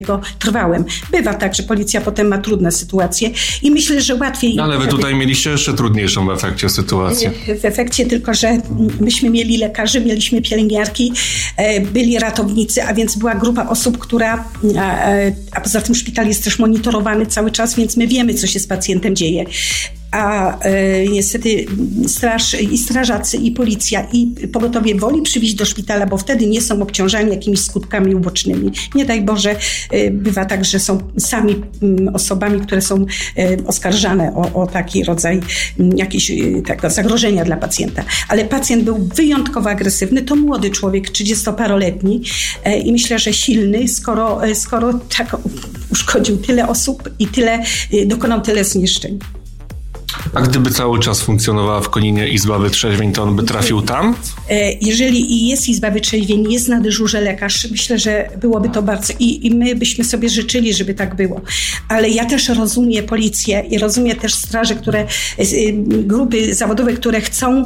trwałem. Bywa tak, że policja potem ma trudne sytuacje i myślę, że łatwiej... Ale wy tutaj mieliście jeszcze trudniejszą w efekcie sytuację. W efekcie tylko, że myśmy mieli lekarzy, mieliśmy pielęgniarki, byli ratownicy, a więc była grupa osób, która... A poza tym szpital jest też monitorowany cały czas, więc my wiemy, co się z pacjentem dzieje. A niestety strażacy i policja i pogotowie woli przywieźć do szpitala, bo wtedy nie są obciążani jakimiś skutkami ubocznymi. Nie daj Boże, bywa tak, że są sami osobami, które są oskarżane o taki rodzaj jakiegoś zagrożenia dla pacjenta. Ale pacjent był wyjątkowo agresywny, to młody człowiek, 30-paroletni i myślę, że silny, skoro tak uszkodził tyle osób i dokonał tyle zniszczeń. A gdyby cały czas funkcjonowała w Koninie Izba Wytrzeźwień, to on by trafił tam? Jeżeli jest Izba Wytrzeźwień, jest na dyżurze lekarz, myślę, że byłoby to bardzo... I my byśmy sobie życzyli, żeby tak było. Ale ja też rozumiem policję i rozumiem też straże, grupy zawodowe, które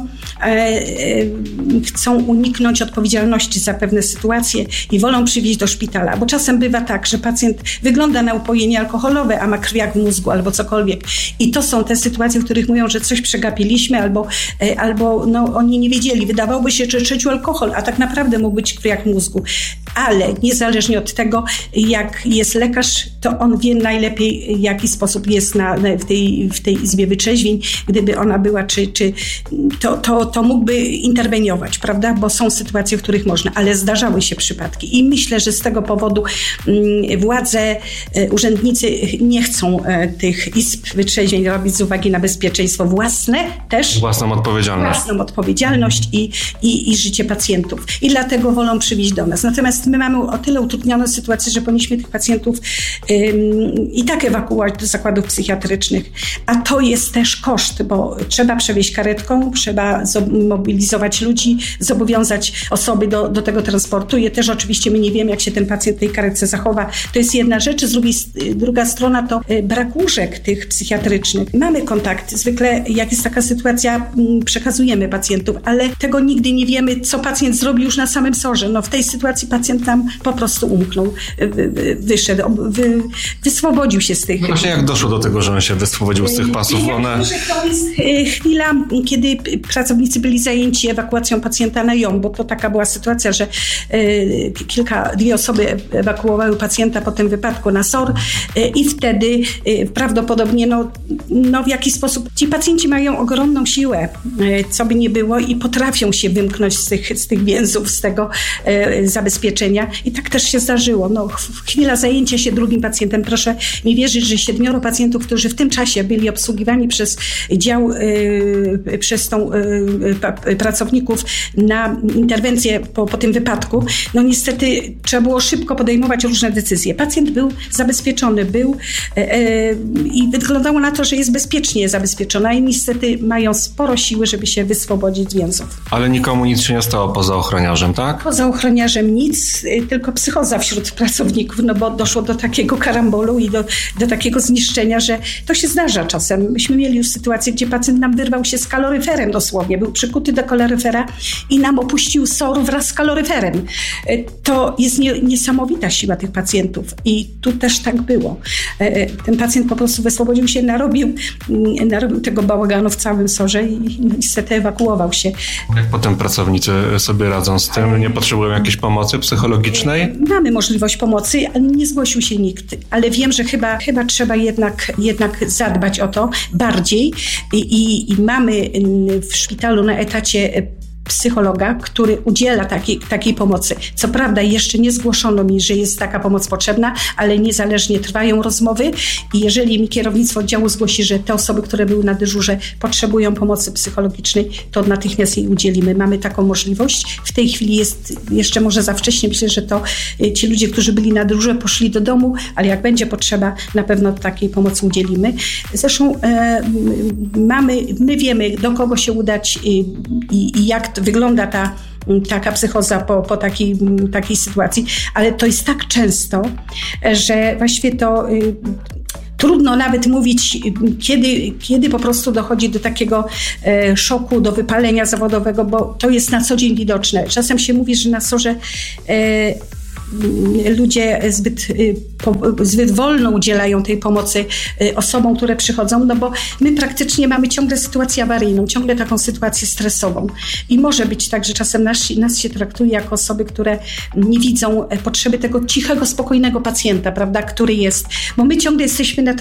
chcą uniknąć odpowiedzialności za pewne sytuacje i wolą przywieźć do szpitala. Bo czasem bywa tak, że pacjent wygląda na upojenie alkoholowe, a ma krwiak w mózgu albo cokolwiek. I to są te sytuacje, w których mówią, że coś przegapiliśmy albo oni nie wiedzieli. Wydawałoby się, że trzeciu alkohol, a tak naprawdę mógł być krwiak mózgu. Ale niezależnie od tego, jak jest lekarz, to on wie najlepiej, w jaki sposób jest w tej Izbie Wytrzeźwień. Gdyby ona była, to mógłby interweniować, prawda? Bo są sytuacje, w których można, ale zdarzały się przypadki. I myślę, że z tego powodu władze, urzędnicy nie chcą tych Izb Wytrzeźwień robić z uwagi na bezpieczeństwo własne też. Własną odpowiedzialność i życie pacjentów. I dlatego wolą przywieźć do nas. Natomiast my mamy o tyle utrudnioną sytuację, że powinniśmy tych pacjentów i tak ewakuować do zakładów psychiatrycznych. A to jest też koszt, bo trzeba przewieźć karetką, trzeba zmobilizować ludzi, zobowiązać osoby do tego transportu. I też oczywiście my nie wiemy, jak się ten pacjent w tej karetce zachowa. To jest jedna rzecz. Druga strona to brak łóżek tych psychiatrycznych. Mamy kontakt. Zwykle jak jest taka sytuacja, przekazujemy pacjentów, ale tego nigdy nie wiemy, co pacjent zrobił już na samym SOR-ze. W tej sytuacji pacjent nam po prostu umknął, wyszedł, wyswobodził się z tych... No właśnie jak doszło do tego, że on się wyswobodził z tych pasów? To jest chwila, kiedy pracownicy byli zajęci ewakuacją pacjenta na ją, bo to taka była sytuacja, że dwie osoby ewakuowały pacjenta po tym wypadku na SOR i wtedy prawdopodobnie w jakiś sposób ci pacjenci mają ogromną siłę, co by nie było i potrafią się wymknąć z tych więzów, z tego zabezpieczenia i tak też się zdarzyło. Chwila zajęcia się drugim pacjentem. Proszę mi wierzyć, że 7 pacjentów, którzy w tym czasie byli obsługiwani przez dział, przez pracowników na interwencję po tym wypadku, niestety trzeba było szybko podejmować różne decyzje. Pacjent był zabezpieczony, i wyglądało na to, że jest bezpiecznie zabezpieczona i niestety mają sporo siły, żeby się wyswobodzić z więzów. Ale nikomu nic się nie stało poza ochroniarzem, tak? Poza ochroniarzem nic, tylko psychoza wśród pracowników, bo doszło do takiego karambolu i do takiego zniszczenia, że to się zdarza czasem. Myśmy mieli już sytuację, gdzie pacjent nam wyrwał się z kaloryferem dosłownie, był przykuty do kaloryfera i nam opuścił SOR wraz z kaloryferem. To jest niesamowita siła tych pacjentów i tu też tak było. Ten pacjent po prostu wyswobodził się, narobił tego bałaganu w całym SOR-ze i niestety ewakuował się. Jak potem pracownicy sobie radzą z tym? Nie potrzebują jakiejś pomocy psychologicznej? Mamy możliwość pomocy, ale nie zgłosił się nikt. Ale wiem, że chyba trzeba jednak zadbać o to bardziej i mamy w szpitalu na etacie psychologa, który udziela takiej pomocy. Co prawda jeszcze nie zgłoszono mi, że jest taka pomoc potrzebna, ale niezależnie trwają rozmowy i jeżeli mi kierownictwo oddziału zgłosi, że te osoby, które były na dyżurze potrzebują pomocy psychologicznej, to natychmiast jej udzielimy. Mamy taką możliwość. W tej chwili jest jeszcze może za wcześnie. Myślę, że to ci ludzie, którzy byli na dyżurze, poszli do domu, ale jak będzie potrzeba, na pewno takiej pomocy udzielimy. Zresztą my wiemy, do kogo się udać i jak wygląda taka psychoza po takiej sytuacji, ale to jest tak często, że właściwie to trudno nawet mówić, kiedy po prostu dochodzi do takiego szoku, do wypalenia zawodowego, bo to jest na co dzień widoczne. Czasem się mówi, że na SOR-ze ludzie zbyt zbyt wolno udzielają tej pomocy osobom, które przychodzą, no bo my praktycznie mamy ciągle sytuację awaryjną, ciągle taką sytuację stresową. I może być tak, że czasem nas się traktuje jako osoby, które nie widzą potrzeby tego cichego, spokojnego pacjenta, prawda, który jest. Bo my ciągle jesteśmy na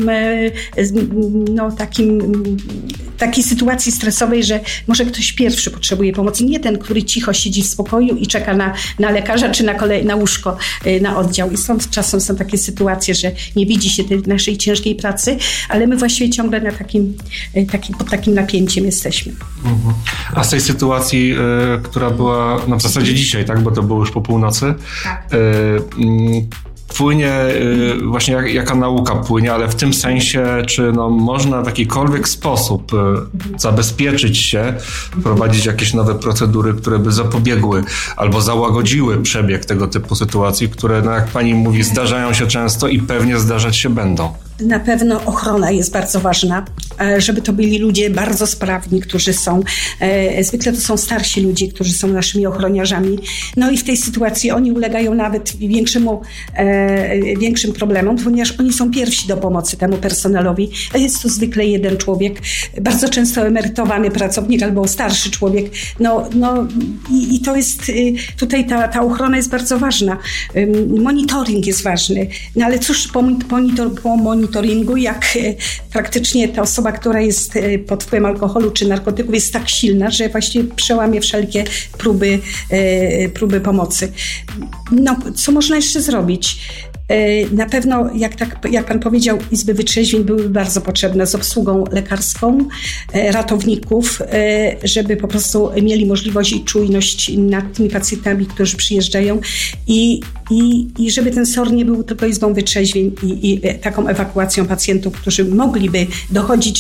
takiej sytuacji stresowej, że może ktoś pierwszy potrzebuje pomocy. Nie ten, który cicho siedzi w spokoju i czeka na lekarza czy na łóżko, na oddział. I stąd czasem są takie sytuacje, że nie widzi się tej naszej ciężkiej pracy, ale my właściwie ciągle pod takim napięciem jesteśmy. A z tej sytuacji, która była w zasadzie dzisiaj, tak, bo to było już po północy, tak. Płynie właśnie jaka nauka płynie, ale w tym sensie, czy można w jakikolwiek sposób zabezpieczyć się, wprowadzić jakieś nowe procedury, które by zapobiegły albo załagodziły przebieg tego typu sytuacji, które, jak pani mówi, zdarzają się często i pewnie zdarzać się będą. Na pewno ochrona jest bardzo ważna, żeby to byli ludzie bardzo sprawni, którzy są, zwykle to są starsi ludzie, którzy są naszymi ochroniarzami. No i w tej sytuacji oni ulegają nawet większym problemom, ponieważ oni są pierwsi do pomocy temu personelowi. Jest to zwykle jeden człowiek, bardzo często emerytowany pracownik albo starszy człowiek. I to jest, tutaj ta ochrona jest bardzo ważna. Monitoring jest ważny. No ale cóż po monitoringu, jak praktycznie ta osoba, która jest pod wpływem alkoholu czy narkotyków, jest tak silna, że właściwie przełamie wszelkie próby pomocy. Co można jeszcze zrobić? Na pewno, jak pan powiedział, izby wytrzeźwień były bardzo potrzebne z obsługą lekarską, ratowników, żeby po prostu mieli możliwość i czujność nad tymi pacjentami, którzy przyjeżdżają i żeby ten SOR nie był tylko izbą wytrzeźwień i taką ewakuacją pacjentów, którzy mogliby dochodzić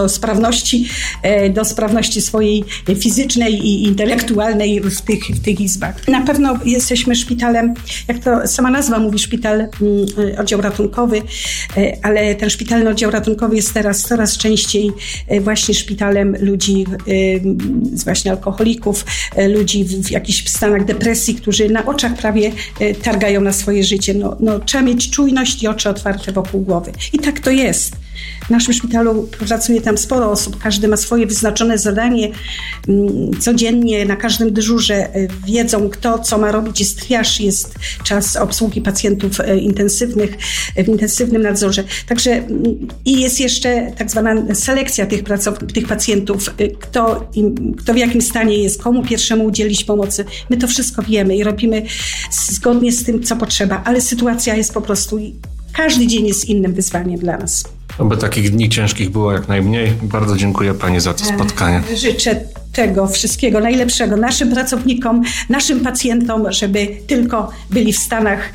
do sprawności swojej fizycznej i intelektualnej w tych izbach. Na pewno jesteśmy szpitalem, jak to sama nazwa mówi, szpital, oddział ratunkowy, ale ten szpitalny oddział ratunkowy jest teraz coraz częściej właśnie szpitalem ludzi, właśnie alkoholików, ludzi w jakichś stanach depresji, którzy na oczach prawie targają na swoje życie. Trzeba mieć czujność i oczy otwarte wokół głowy. I tak to jest. W naszym szpitalu pracuje tam sporo osób, każdy ma swoje wyznaczone zadanie. Codziennie na każdym dyżurze wiedzą, kto co ma robić. Jest triaż, jest czas obsługi pacjentów intensywnych, w intensywnym nadzorze. Także i jest jeszcze tak zwana selekcja tych pacjentów, kto w jakim stanie jest, komu pierwszemu udzielić pomocy. My to wszystko wiemy i robimy zgodnie z tym, co potrzeba, ale sytuacja jest po prostu, każdy dzień jest innym wyzwaniem dla nas. Aby takich dni ciężkich było jak najmniej. Bardzo dziękuję pani za to spotkanie. Życzę tego wszystkiego najlepszego naszym pracownikom, naszym pacjentom, żeby tylko byli w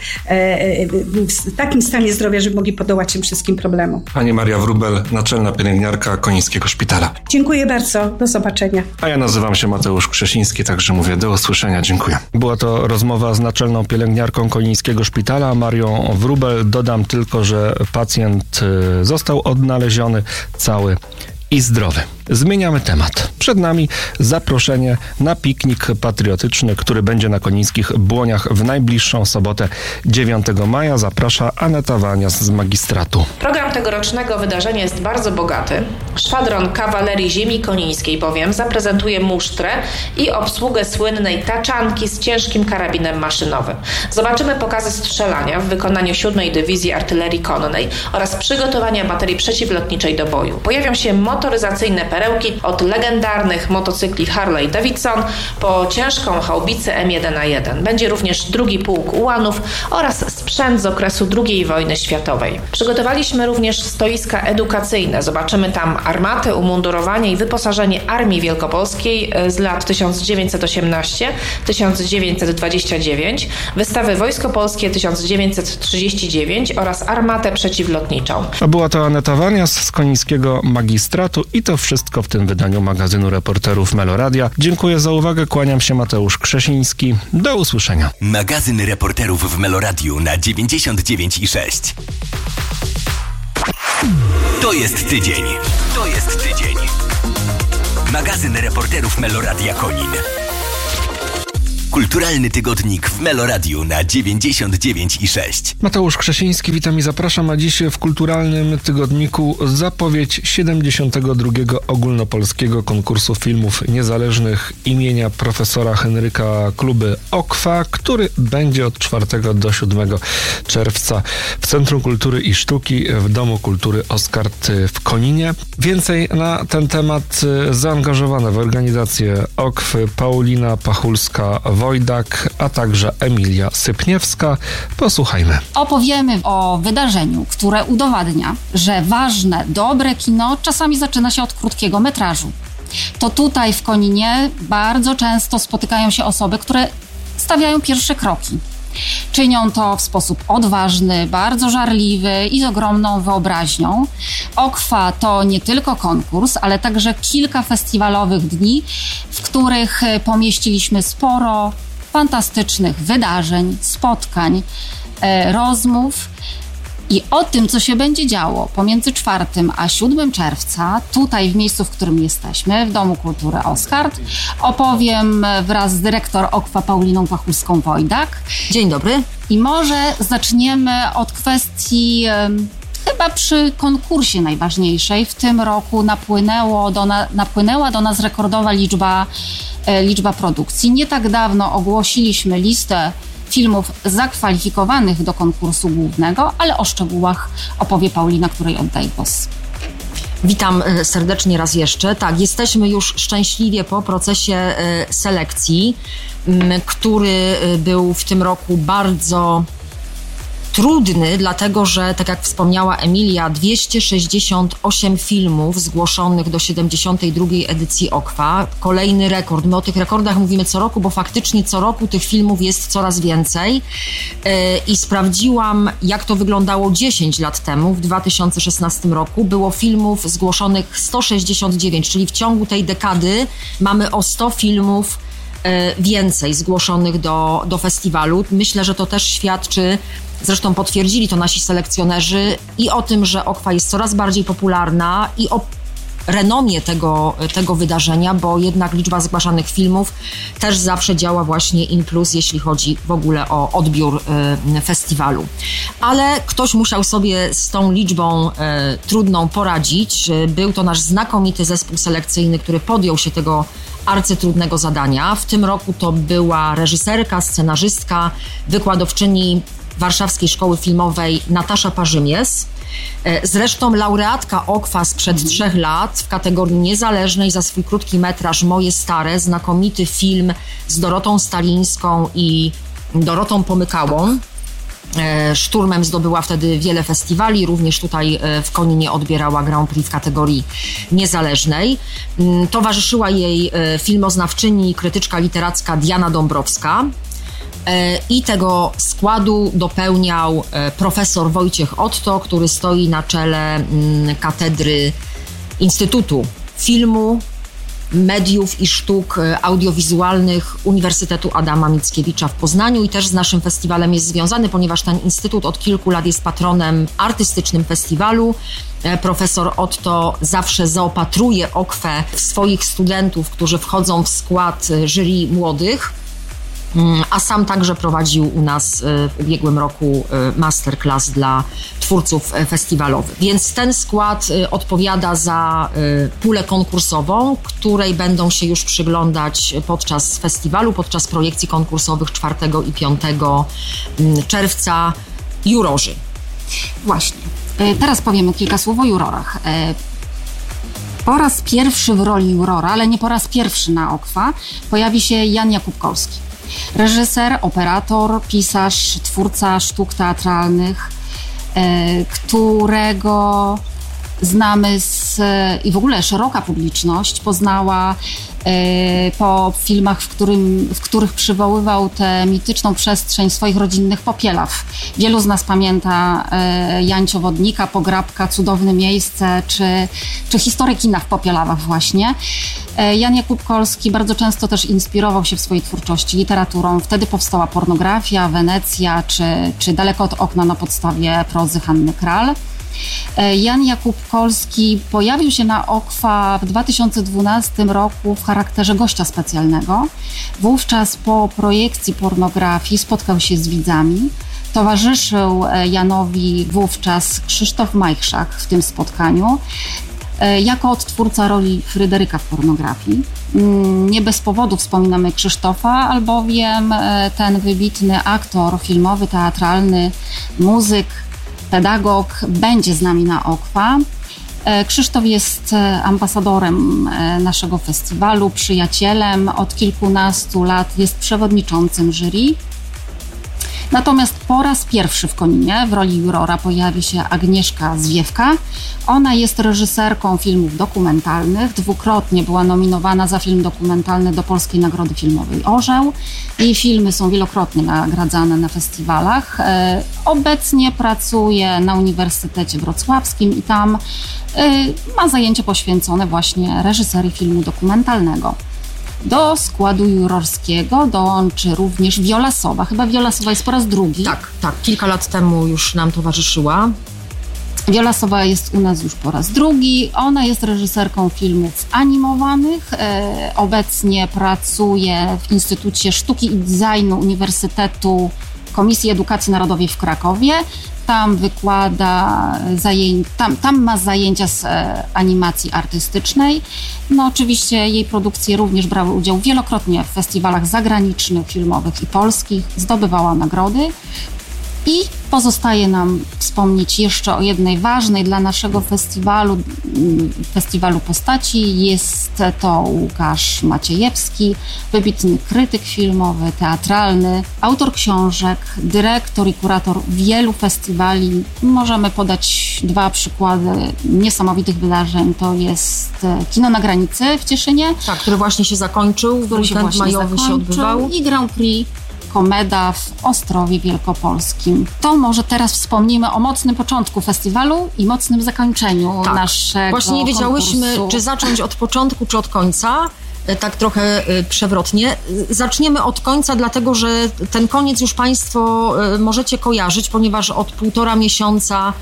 takim stanie zdrowia, żeby mogli podołać tym wszystkim problemom. Pani Maria Wróbel, naczelna pielęgniarka Konińskiego Szpitala. Dziękuję bardzo, do zobaczenia. A ja nazywam się Mateusz Krzesiński, także mówię do usłyszenia, dziękuję. Była to rozmowa z naczelną pielęgniarką Konińskiego Szpitala, Marią Wróbel. Dodam tylko, że pacjent został odnaleziony cały i zdrowy. Zmieniamy temat. Przed nami zaproszenie na piknik patriotyczny, który będzie na Konińskich Błoniach w najbliższą sobotę 9 maja. Zaprasza Aneta Wanias z magistratu. Program tegorocznego wydarzenia jest bardzo bogaty. Szwadron Kawalerii Ziemi Konińskiej bowiem zaprezentuje musztrę i obsługę słynnej taczanki z ciężkim karabinem maszynowym. Zobaczymy pokazy strzelania w wykonaniu 7. Dywizji Artylerii Konnej oraz przygotowania baterii przeciwlotniczej do boju. Pojawią się motoryzacyjne perełki od legendarnych motocykli Harley Davidson po ciężką haubicę M1A1. Będzie również drugi pułk ułanów oraz sprzęt z okresu II wojny światowej. Przygotowaliśmy również stoiska edukacyjne. Zobaczymy tam armatę, umundurowanie i wyposażenie Armii Wielkopolskiej z lat 1918-1929, wystawy Wojsko Polskie 1939 oraz armatę przeciwlotniczą. A była to Aneta Wanias z Konińskiego Magistratu i to wszystko w tym wydaniu magazynu Reporterów Meloradia. Dziękuję za uwagę, kłaniam się, Mateusz Krzesiński. Do usłyszenia. Magazyn Reporterów w Meloradiu na 99,6. To jest tydzień. To jest tydzień. Magazyn Reporterów Meloradia Konin. Kulturalny tygodnik w Meloradiu na 99,6. Mateusz Krzesiński, witam i zapraszam, a dziś w Kulturalnym Tygodniku zapowiedź 72. ogólnopolskiego konkursu filmów niezależnych imienia profesora Henryka Kluby Okwa, który będzie od 4 do 7 czerwca w Centrum Kultury i Sztuki w Domu Kultury Oskard w Koninie. Więcej na ten temat zaangażowane w organizację Okwy Paulina Pachulska-Wojdak, a także Emilia Sypniewska. Posłuchajmy. Opowiemy o wydarzeniu, które udowadnia, że ważne, dobre kino czasami zaczyna się od krótkiego metrażu. To tutaj w Koninie bardzo często spotykają się osoby, które stawiają pierwsze kroki. Czynią to w sposób odważny, bardzo żarliwy i z ogromną wyobraźnią. Okwa to nie tylko konkurs, ale także kilka festiwalowych dni, w których pomieściliśmy sporo fantastycznych wydarzeń, spotkań, rozmów. I o tym, co się będzie działo pomiędzy 4 a 7 czerwca, tutaj w miejscu, w którym jesteśmy, w Domu Kultury Oskard, opowiem wraz z dyrektor Okwa Pauliną Pachulską-Wojdak. Dzień dobry. I może zaczniemy od kwestii chyba przy konkursie najważniejszej. W tym roku napłynęła do nas rekordowa liczba produkcji. Nie tak dawno ogłosiliśmy listę filmów zakwalifikowanych do konkursu głównego, ale o szczegółach opowie Paulina, której oddaję głos. Witam serdecznie raz jeszcze. Tak, jesteśmy już szczęśliwie po procesie selekcji, który był w tym roku bardzo trudny, dlatego że, tak jak wspomniała Emilia, 268 filmów zgłoszonych do 72. edycji Okwa. Kolejny rekord. My o tych rekordach mówimy co roku, bo faktycznie co roku tych filmów jest coraz więcej. I sprawdziłam, jak to wyglądało 10 lat temu. W 2016 roku było filmów zgłoszonych 169, czyli w ciągu tej dekady mamy o 100 filmów więcej zgłoszonych do festiwalu. Myślę, że to też świadczy, zresztą potwierdzili to nasi selekcjonerzy, i o tym, że Okwa jest coraz bardziej popularna, i o renomie tego wydarzenia, bo jednak liczba zgłaszanych filmów też zawsze działa właśnie in plus, jeśli chodzi w ogóle o odbiór festiwalu. Ale ktoś musiał sobie z tą liczbą trudną poradzić. Był to nasz znakomity zespół selekcyjny, który podjął się tego arcytrudnego zadania. W tym roku to była reżyserka, scenarzystka, wykładowczyni Warszawskiej Szkoły Filmowej Natasza Parzymies. Zresztą laureatka Okwa sprzed 3 lat w kategorii niezależnej za swój krótki metraż Moje Stare, znakomity film z Dorotą Stalińską i Dorotą Pomykałą. Szturmem zdobyła wtedy wiele festiwali, również tutaj w Koninie odbierała Grand Prix w kategorii niezależnej. Towarzyszyła jej filmoznawczyni, krytyczka literacka Diana Dąbrowska. I tego składu dopełniał profesor Wojciech Otto, który stoi na czele katedry Instytutu Filmu, Mediów i Sztuk Audiowizualnych Uniwersytetu Adama Mickiewicza w Poznaniu, i też z naszym festiwalem jest związany, ponieważ ten instytut od kilku lat jest patronem artystycznym festiwalu. Profesor Otto zawsze zaopatruje Okwę w swoich studentów, którzy wchodzą w skład jury młodych, a sam także prowadził u nas w ubiegłym roku masterclass dla twórców festiwalowych. Więc ten skład odpowiada za pulę konkursową, której będą się już przyglądać podczas festiwalu, podczas projekcji konkursowych 4 i 5 czerwca jurorzy. Właśnie. Teraz powiemy kilka słów o jurorach. Po raz pierwszy w roli jurora, ale nie po raz pierwszy na Okwa, pojawi się Jan Jakubkowski. Reżyser, operator, pisarz, twórca sztuk teatralnych, którego znamy i w ogóle szeroka publiczność poznała po filmach, w których przywoływał tę mityczną przestrzeń swoich rodzinnych Popielaw. Wielu z nas pamięta Jańcio Wodnika, Pograbka, Cudowne miejsce, czy historię kina w Popielawach właśnie. Jan Jakubkowski bardzo często też inspirował się w swojej twórczości literaturą. Wtedy powstała Pornografia, Wenecja, czy Daleko od okna na podstawie prozy Hanny Kral. Jan Jakub Kolski pojawił się na OKFA w 2012 roku w charakterze gościa specjalnego. Wówczas po projekcji pornografii spotkał się z widzami. Towarzyszył Janowi wówczas Krzysztof Majchrzak w tym spotkaniu jako odtwórca roli Fryderyka w pornografii. Nie bez powodu wspominamy Krzysztofa, albowiem ten wybitny aktor filmowy, teatralny, muzyk, pedagog będzie z nami na OKFA. Krzysztof jest ambasadorem naszego festiwalu, przyjacielem. Od kilkunastu lat jest przewodniczącym jury. Natomiast po raz pierwszy w Koninie w roli jurora pojawi się Agnieszka Zwiewka. Ona jest reżyserką filmów dokumentalnych. Dwukrotnie była nominowana za film dokumentalny do Polskiej Nagrody Filmowej Orzeł. Jej filmy są wielokrotnie nagradzane na festiwalach. Obecnie pracuje na Uniwersytecie Wrocławskim i tam ma zajęcia poświęcone właśnie reżyserii filmu dokumentalnego. Do składu jurorskiego dołączy również Wiola Sowa. Chyba Wiola Sowa jest po raz drugi. Tak. Kilka lat temu już nam towarzyszyła. Wiola Sowa jest u nas już po raz drugi. Ona jest reżyserką filmów animowanych. Obecnie pracuje w Instytucie Sztuki i Designu Uniwersytetu Komisji Edukacji Narodowej w Krakowie. Tam wykłada tam ma zajęcia z animacji artystycznej. No oczywiście jej produkcje również brały udział wielokrotnie w festiwalach zagranicznych, filmowych i polskich. Zdobywała nagrody. I pozostaje nam wspomnieć jeszcze o jednej ważnej dla naszego festiwalu postaci. Jest to Łukasz Maciejewski, wybitny krytyk filmowy, teatralny, autor książek, dyrektor i kurator wielu festiwali. Możemy podać dwa przykłady niesamowitych wydarzeń. To jest Kino na granicy w Cieszynie. Tak, który właśnie się zakończył, w weekend majowy się odbywał. I Grand Prix Komeda w Ostrowie Wielkopolskim. To może teraz wspomnimy o mocnym początku festiwalu i mocnym zakończeniu naszego Właśnie nie wiedziałyśmy, konkursu. czy zacząć od początku, czy od końca. Tak trochę przewrotnie. Zaczniemy od końca, dlatego że ten koniec już Państwo możecie kojarzyć, ponieważ od 1,5 miesiąca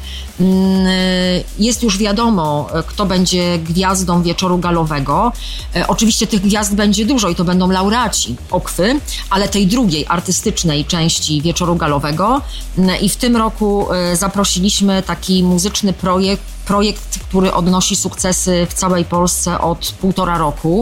jest już wiadomo, kto będzie gwiazdą wieczoru galowego. Oczywiście tych gwiazd będzie dużo i to będą laureaci OKFY, ale tej drugiej, artystycznej części wieczoru galowego. I w tym roku zaprosiliśmy taki muzyczny projekt, który odnosi sukcesy w całej Polsce od 1,5 roku.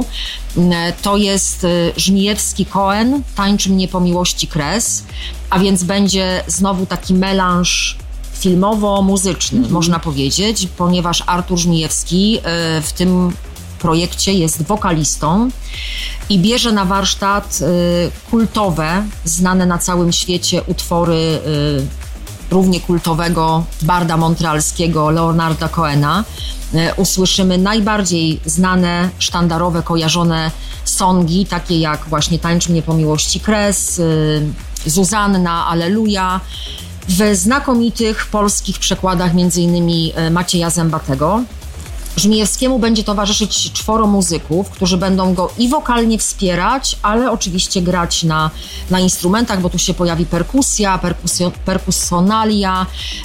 To jest Żmijewski Cohen, Tańczy mnie po miłości kres, a więc będzie znowu taki melanż filmowo-muzyczny, można powiedzieć, ponieważ Artur Żmijewski w tym projekcie jest wokalistą i bierze na warsztat kultowe, znane na całym świecie utwory równie kultowego barda montrealskiego Leonarda Cohena. Usłyszymy najbardziej znane, sztandarowe, kojarzone songi, takie jak właśnie Tańcz mnie po miłości kres, Zuzanna, Alleluja, w znakomitych polskich przekładach m.in. Macieja Zębatego. Żmijewskiemu będzie towarzyszyć 4 muzyków, którzy będą go i wokalnie wspierać, ale oczywiście grać na instrumentach, bo tu się pojawi perkusja, perkusjonalia,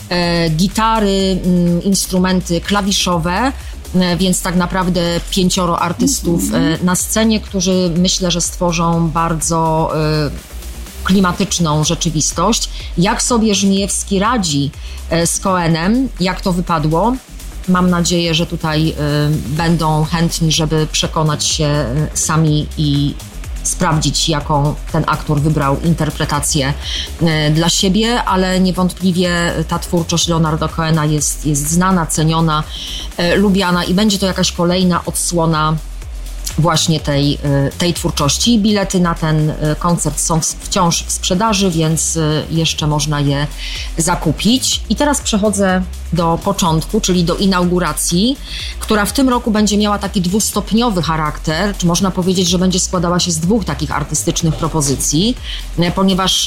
gitary, instrumenty klawiszowe, więc tak naprawdę 5 artystów na scenie, którzy myślę, że stworzą bardzo klimatyczną rzeczywistość. Jak sobie Żmijewski radzi z Cohenem, jak to wypadło? Mam nadzieję, że tutaj będą chętni, żeby przekonać się sami i sprawdzić, jaką ten aktor wybrał interpretację dla siebie, ale niewątpliwie ta twórczość Leonarda Cohena jest znana, ceniona, lubiana i będzie to jakaś kolejna odsłona właśnie tej twórczości. Bilety na ten koncert są wciąż w sprzedaży, więc jeszcze można je zakupić. I teraz przechodzę do początku, czyli do inauguracji, która w tym roku będzie miała taki 2-stopniowy charakter, czy można powiedzieć, że będzie składała się z 2 takich artystycznych propozycji, ponieważ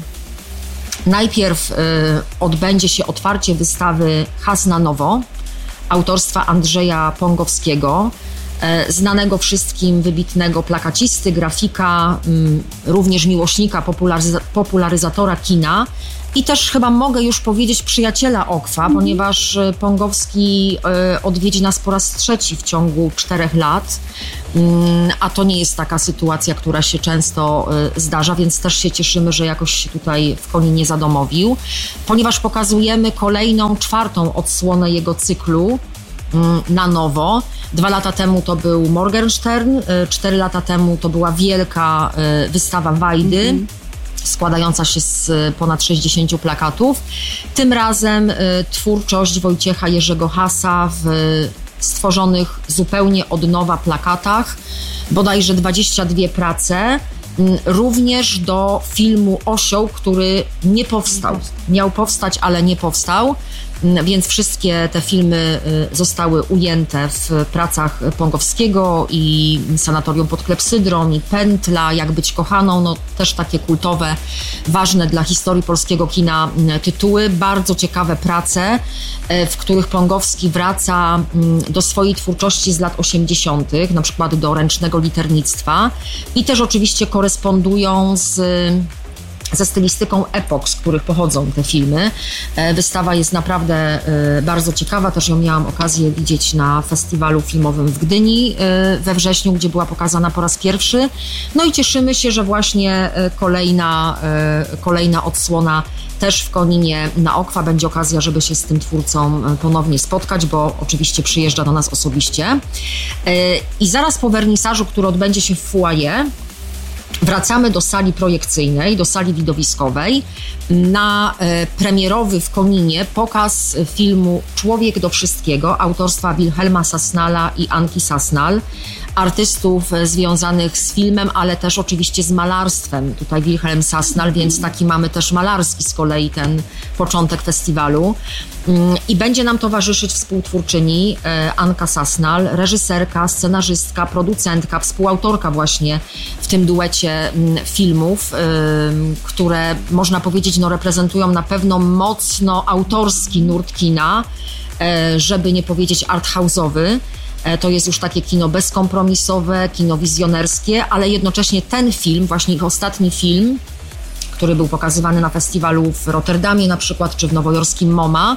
najpierw odbędzie się otwarcie wystawy Has na nowo, autorstwa Andrzeja Pongowskiego, znanego wszystkim wybitnego plakacisty, grafika, również miłośnika, popularyzatora kina. I też chyba mogę już powiedzieć przyjaciela Okwa, ponieważ Pągowski odwiedzi nas po raz 3 w ciągu 4 lat, a to nie jest taka sytuacja, która się często zdarza, więc też się cieszymy, że jakoś się tutaj w Koninie zadomowił, ponieważ pokazujemy kolejną, 4. odsłonę jego cyklu na nowo. 2 lata temu to był Morgenstern, 4 lata temu to była wielka wystawa Wajdy, składająca się z ponad 60 plakatów. Tym razem twórczość Wojciecha Jerzego Hasa w stworzonych zupełnie od nowa plakatach, bodajże 22 prace, również do filmu Osioł, który nie powstał. Miał powstać, ale nie powstał, więc wszystkie te filmy zostały ujęte w pracach Pągowskiego i Sanatorium pod Klepsydrą, i Pętla, Jak być kochaną, no też takie kultowe, ważne dla historii polskiego kina tytuły. Bardzo ciekawe prace, w których Pągowski wraca do swojej twórczości z lat 80., na przykład do ręcznego liternictwa, i też oczywiście korespondują ze stylistyką epok, z których pochodzą te filmy. Wystawa jest naprawdę bardzo ciekawa, też ją miałam okazję widzieć na festiwalu filmowym w Gdyni we wrześniu, gdzie była pokazana po raz pierwszy. No i cieszymy się, że właśnie kolejna odsłona też w Koninie na Okwa. Będzie okazja, żeby się z tym twórcą ponownie spotkać, bo oczywiście przyjeżdża do nas osobiście. I zaraz po wernisażu, który odbędzie się w foyer, wracamy do sali projekcyjnej, do sali widowiskowej na premierowy w Koninie pokaz filmu Człowiek do wszystkiego autorstwa Wilhelma Sasnala i Anki Sasnal, artystów związanych z filmem, ale też oczywiście z malarstwem. Tutaj Wilhelm Sasnal, więc taki mamy też malarski z kolei ten początek festiwalu. I będzie nam towarzyszyć współtwórczyni Anka Sasnal, reżyserka, scenarzystka, producentka, współautorka właśnie w tym duecie filmów, które można powiedzieć reprezentują na pewno mocno autorski nurt kina, żeby nie powiedzieć arthouse'owy. To jest już takie kino bezkompromisowe, kino wizjonerskie, ale jednocześnie ten film, właśnie ich ostatni film, który był pokazywany na festiwalu w Rotterdamie na przykład, czy w nowojorskim MoMA,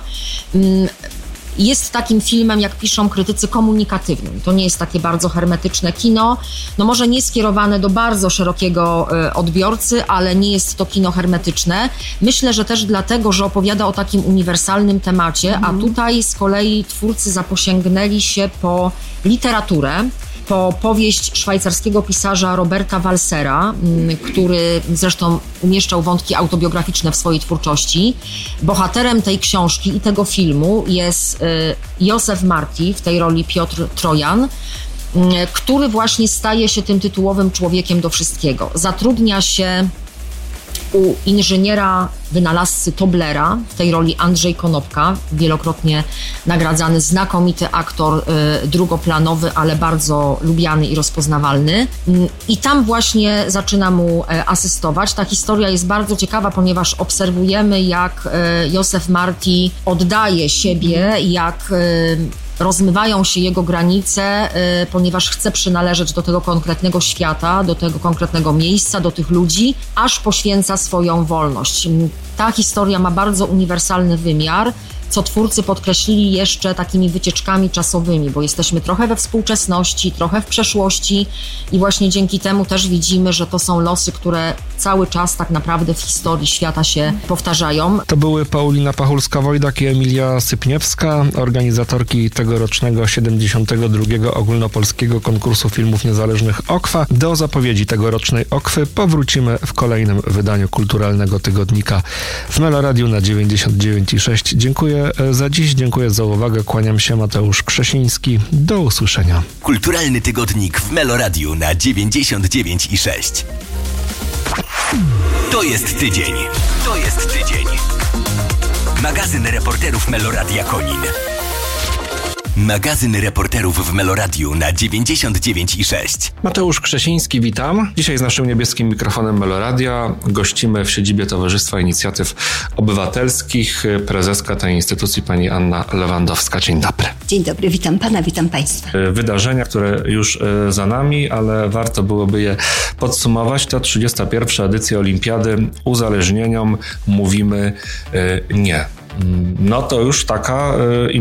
jest takim filmem, jak piszą krytycy, komunikatywnym. To nie jest takie bardzo hermetyczne kino, no może nie skierowane do bardzo szerokiego odbiorcy, ale nie jest to kino hermetyczne. Myślę, że też dlatego, że opowiada o takim uniwersalnym temacie, a tutaj z kolei twórcy zaposięgnęli się po literaturę, po powieść szwajcarskiego pisarza Roberta Walsera, który zresztą umieszczał wątki autobiograficzne w swojej twórczości. Bohaterem tej książki i tego filmu jest Józef Marti, w tej roli Piotr Trojan, który właśnie staje się tym tytułowym człowiekiem do wszystkiego. Zatrudnia się u inżyniera wynalazcy Toblera, w tej roli Andrzej Konopka, wielokrotnie nagradzany, znakomity aktor, drugoplanowy, ale bardzo lubiany i rozpoznawalny. I tam właśnie zaczyna mu asystować. Ta historia jest bardzo ciekawa, ponieważ obserwujemy, jak Józef Marti oddaje siebie, jak rozmywają się jego granice, ponieważ chce przynależeć do tego konkretnego świata, do tego konkretnego miejsca, do tych ludzi, aż poświęca swoją wolność. Ta historia ma bardzo uniwersalny wymiar, co twórcy podkreślili jeszcze takimi wycieczkami czasowymi, bo jesteśmy trochę we współczesności, trochę w przeszłości i właśnie dzięki temu też widzimy, że to są losy, które cały czas tak naprawdę w historii świata się powtarzają. To były Paulina Pachulska-Wojdak i Emilia Sypniewska, organizatorki tegorocznego 72. ogólnopolskiego konkursu filmów niezależnych Okwa. Do zapowiedzi tegorocznej Okwy powrócimy w kolejnym wydaniu kulturalnego tygodnika w Meloradiu na 99,6. Dziękuję za dziś, dziękuję za uwagę, kłaniam się, Mateusz Krzesiński. Do usłyszenia. Kulturalny tygodnik w Meloradiu na 99,6. To jest tydzień. To jest tydzień. Magazyn reporterów Meloradia Konin. Magazyn reporterów w Meloradiu na 99,6. Mateusz Krzesiński, witam. Dzisiaj z naszym niebieskim mikrofonem Meloradia gościmy w siedzibie Towarzystwa Inicjatyw Obywatelskich prezeska tej instytucji pani Anna Lewandowska. Dzień dobry. Dzień dobry, witam pana, witam państwa. Wydarzenia, które już za nami, ale warto byłoby je podsumować. To 31. edycja Olimpiady. Uzależnieniom mówimy nie. No to już taka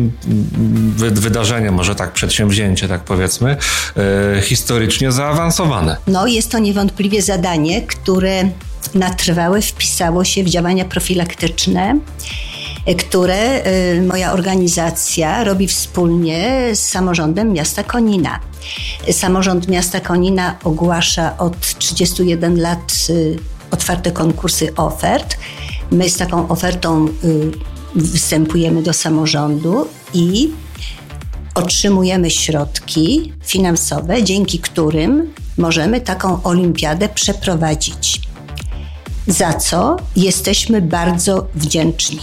wydarzenie, może tak przedsięwzięcie, tak powiedzmy, historycznie zaawansowane. No jest to niewątpliwie zadanie, które na trwałe wpisało się w działania profilaktyczne, które moja organizacja robi wspólnie z samorządem miasta Konina. Samorząd miasta Konina ogłasza od 31 lat otwarte konkursy ofert. My z taką ofertą występujemy do samorządu i otrzymujemy środki finansowe, dzięki którym możemy taką olimpiadę przeprowadzić. Za co jesteśmy bardzo wdzięczni.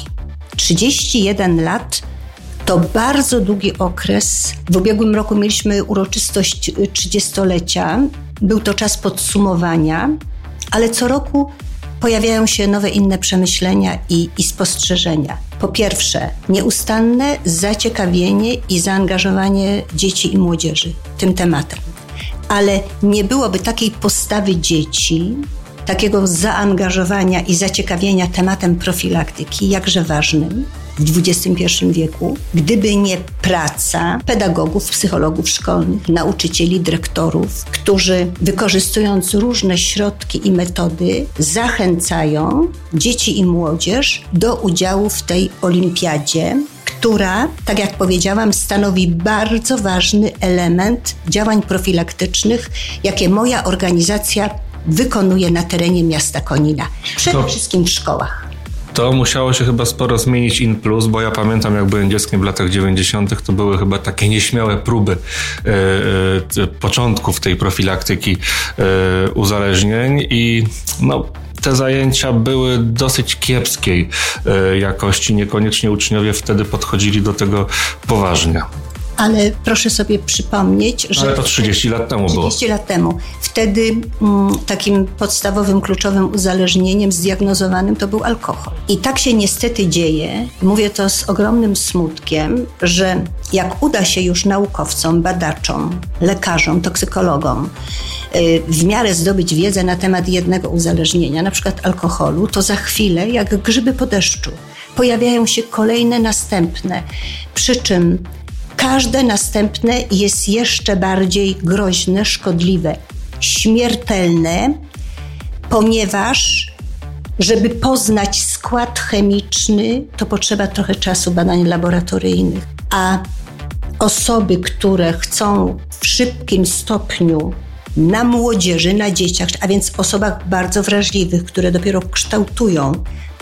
31 lat to bardzo długi okres. W ubiegłym roku mieliśmy uroczystość 30-lecia. Był to czas podsumowania, ale co roku pojawiają się nowe, inne przemyślenia i spostrzeżenia. Po pierwsze, nieustanne zaciekawienie i zaangażowanie dzieci i młodzieży tym tematem. Ale nie byłoby takiej postawy dzieci, takiego zaangażowania i zaciekawienia tematem profilaktyki, jakże ważnym w XXI wieku, gdyby nie praca pedagogów, psychologów szkolnych, nauczycieli, dyrektorów, którzy wykorzystując różne środki i metody zachęcają dzieci i młodzież do udziału w tej olimpiadzie, która, tak jak powiedziałam, stanowi bardzo ważny element działań profilaktycznych, jakie moja organizacja wykonuje na terenie miasta Konina. Przede wszystkim w szkołach. To musiało się chyba sporo zmienić in plus, bo ja pamiętam, jak byłem dzieckiem w latach 90., to były chyba takie nieśmiałe próby początków tej profilaktyki uzależnień i no, te zajęcia były dosyć kiepskiej jakości. Niekoniecznie uczniowie wtedy podchodzili do tego poważnie. Ale proszę sobie przypomnieć, że... Ale to 30 lat temu było. 30 lat temu. Wtedy takim podstawowym, kluczowym uzależnieniem zdiagnozowanym to był alkohol. I tak się niestety dzieje, mówię to z ogromnym smutkiem, że jak uda się już naukowcom, badaczom, lekarzom, toksykologom w miarę zdobyć wiedzę na temat jednego uzależnienia, na przykład alkoholu, to za chwilę, jak grzyby po deszczu, pojawiają się kolejne, następne. Przy czym każde następne jest jeszcze bardziej groźne, szkodliwe, śmiertelne, ponieważ żeby poznać skład chemiczny, to potrzeba trochę czasu badań laboratoryjnych. A osoby, które chcą w szybkim stopniu na młodzieży, na dzieciach, a więc osobach bardzo wrażliwych, które dopiero kształtują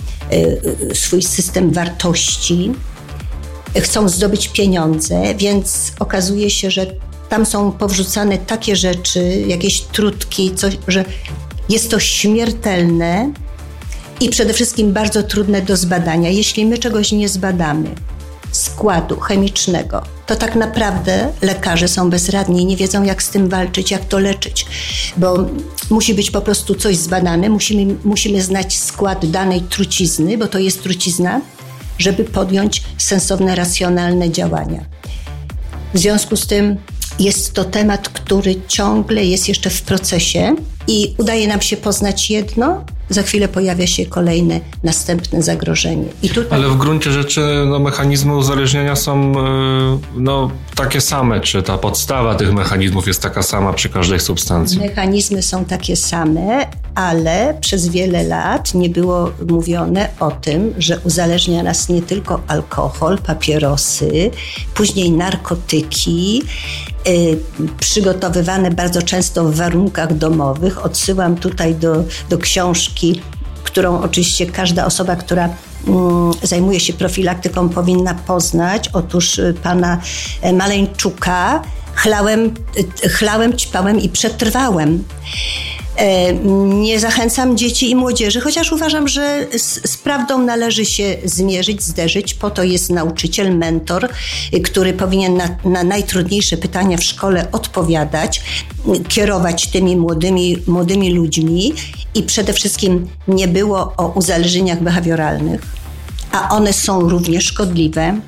swój system wartości, chcą zdobyć pieniądze, więc okazuje się, że tam są powrzucane takie rzeczy, jakieś trutki, coś, że jest to śmiertelne i przede wszystkim bardzo trudne do zbadania. Jeśli my czegoś nie zbadamy, składu chemicznego, to tak naprawdę lekarze są bezradni i nie wiedzą, jak z tym walczyć, jak to leczyć, bo musi być po prostu coś zbadane, musimy znać skład danej trucizny, bo to jest trucizna, żeby podjąć sensowne, racjonalne działania. W związku z tym jest to temat, który ciągle jest jeszcze w procesie i udaje nam się poznać jedno, za chwilę pojawia się kolejne, następne zagrożenie. I tutaj... Ale w gruncie rzeczy mechanizmy uzależnienia są takie same, czy ta podstawa tych mechanizmów jest taka sama przy każdej substancji? Mechanizmy są takie same, ale przez wiele lat nie było mówione o tym, że uzależnia nas nie tylko alkohol, papierosy, później narkotyki, przygotowywane bardzo często w warunkach domowych. Odsyłam tutaj do książki, którą oczywiście każda osoba, która zajmuje się profilaktyką, powinna poznać. Otóż pana Maleńczuka Chlałem, ćpałem i przetrwałem. Nie zachęcam dzieci i młodzieży, chociaż uważam, że z prawdą należy się zmierzyć, zderzyć. Po to jest nauczyciel, mentor, który powinien na najtrudniejsze pytania w szkole odpowiadać, kierować tymi młodymi ludźmi i przede wszystkim nie było o uzależnieniach behawioralnych, a one są również szkodliwe.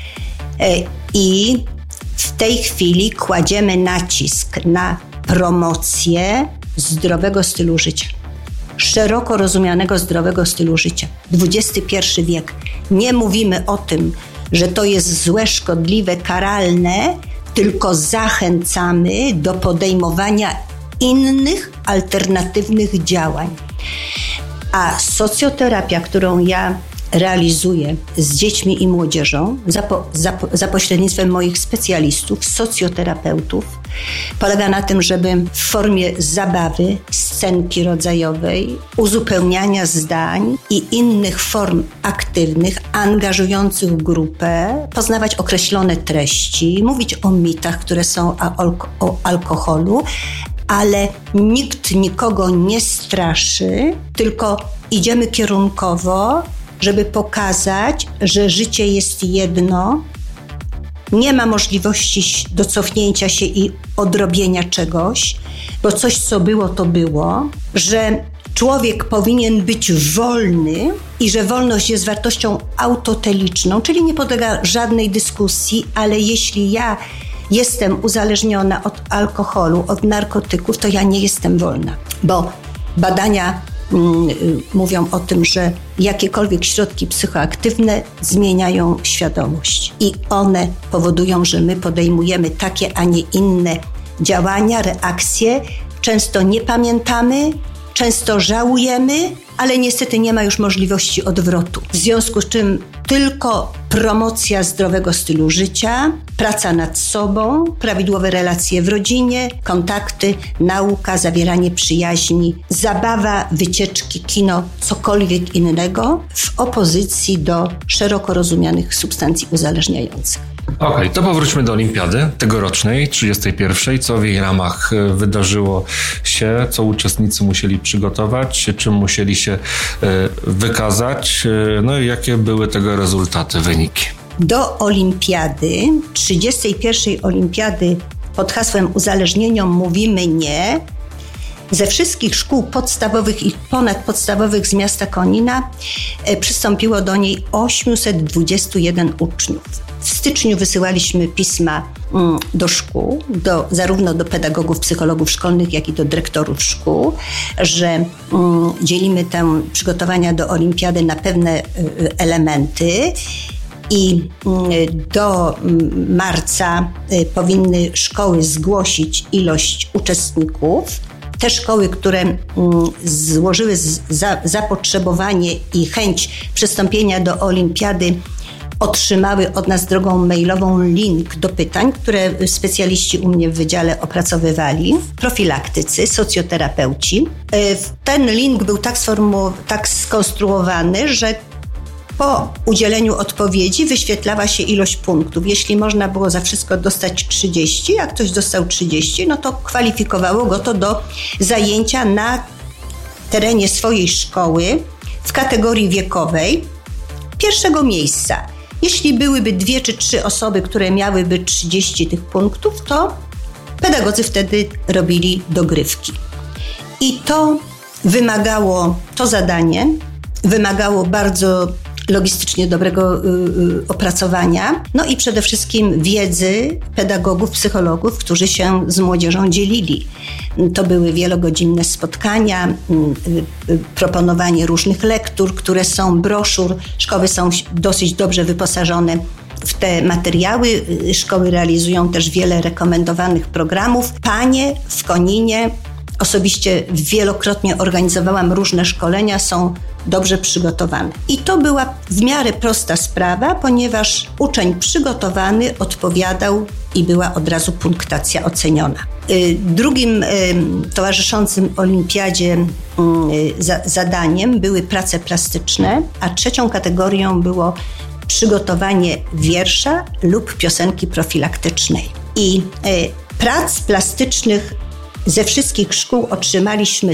I w tej chwili kładziemy nacisk na promocję zdrowego stylu życia. Szeroko rozumianego zdrowego stylu życia. XXI wiek. Nie mówimy o tym, że to jest złe, szkodliwe, karalne, tylko zachęcamy do podejmowania innych, alternatywnych działań. A socjoterapia, którą ja realizuję z dziećmi i młodzieżą za pośrednictwem moich specjalistów, socjoterapeutów, polega na tym, żeby w formie zabawy, scenki rodzajowej, uzupełniania zdań i innych form aktywnych, angażujących grupę, poznawać określone treści, mówić o mitach, które są o alkoholu, ale nikt nikogo nie straszy, tylko idziemy kierunkowo, żeby pokazać, że życie jest jedno, nie ma możliwości do cofnięcia się i odrobienia czegoś, bo coś, co było, to było, że człowiek powinien być wolny i że wolność jest wartością autoteliczną, czyli nie podlega żadnej dyskusji, ale jeśli ja jestem uzależniona od alkoholu, od narkotyków, to ja nie jestem wolna, bo badania mówią o tym, że jakiekolwiek środki psychoaktywne zmieniają świadomość i one powodują, że my podejmujemy takie, a nie inne działania, reakcje. Często nie pamiętamy, często żałujemy, ale niestety nie ma już możliwości odwrotu. W związku z czym tylko promocja zdrowego stylu życia, praca nad sobą, prawidłowe relacje w rodzinie, kontakty, nauka, zawieranie przyjaźni, zabawa, wycieczki, kino, cokolwiek innego w opozycji do szeroko rozumianych substancji uzależniających. Okej, to powróćmy do olimpiady tegorocznej, 31. Co w jej ramach wydarzyło się, co uczestnicy musieli przygotować, czym musieli się wykazać, no i jakie były tego rezultaty, wyniki. Do olimpiady, 31. olimpiady pod hasłem uzależnieniom mówimy nie, ze wszystkich szkół podstawowych i ponadpodstawowych z miasta Konina przystąpiło do niej 821 uczniów. W styczniu wysyłaliśmy pisma do szkół, zarówno do pedagogów, psychologów szkolnych, jak i do dyrektorów szkół, że dzielimy te przygotowania do olimpiady na pewne elementy i do marca powinny szkoły zgłosić ilość uczestników. Te szkoły, które złożyły zapotrzebowanie i chęć przystąpienia do olimpiady, otrzymały od nas drogą mailową link do pytań, które specjaliści u mnie w wydziale opracowywali, profilaktycy, socjoterapeuci. Ten link był tak skonstruowany, że po udzieleniu odpowiedzi wyświetlała się ilość punktów. Jeśli można było za wszystko dostać 30, jak ktoś dostał 30, no to kwalifikowało go to do zajęcia na terenie swojej szkoły w kategorii wiekowej pierwszego miejsca. Jeśli byłyby 2 czy 3 osoby, które miałyby 30 tych punktów, to pedagodzy wtedy robili dogrywki. I to zadanie wymagało bardzo logistycznie dobrego opracowania, no i przede wszystkim wiedzy pedagogów, psychologów, którzy się z młodzieżą dzielili. To były wielogodzinne spotkania, proponowanie różnych lektur, które są broszur. Szkoły są dosyć dobrze wyposażone w te materiały. Szkoły realizują też wiele rekomendowanych programów. Panie w Koninie, osobiście wielokrotnie organizowałam różne szkolenia, są dobrze przygotowane. I to była w miarę prosta sprawa, ponieważ uczeń przygotowany odpowiadał i była od razu punktacja oceniona. Drugim towarzyszącym olimpiadzie zadaniem były prace plastyczne, a trzecią kategorią było przygotowanie wiersza lub piosenki profilaktycznej. I prac plastycznych Ze wszystkich szkół otrzymaliśmy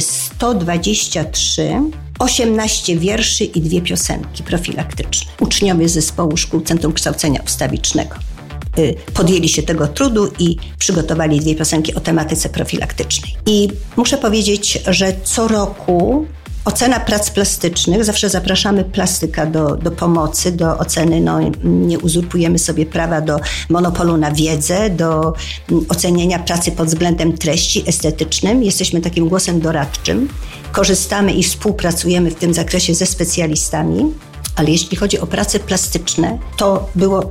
123, 18 wierszy i 2 piosenki profilaktyczne. Uczniowie zespołu szkół Centrum Kształcenia Ustawicznego podjęli się tego trudu i przygotowali 2 piosenki o tematyce profilaktycznej. I muszę powiedzieć, że co roku ocena prac plastycznych, zawsze zapraszamy plastyka do pomocy, do oceny, nie uzurpujemy sobie prawa do monopolu na wiedzę, do oceniania pracy pod względem treści estetycznym. Jesteśmy takim głosem doradczym. Korzystamy i współpracujemy w tym zakresie ze specjalistami. Ale jeśli chodzi o prace plastyczne, to było